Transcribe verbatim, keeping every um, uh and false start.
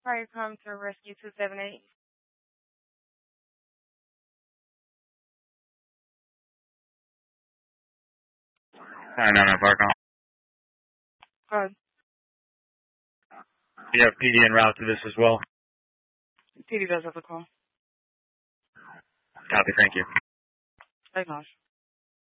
Fire come to rescue two seven eight. nine nine nine Fire call. Good. You have P D en route to this as well? P D does have the call. Copy, thank you. Acknowledge.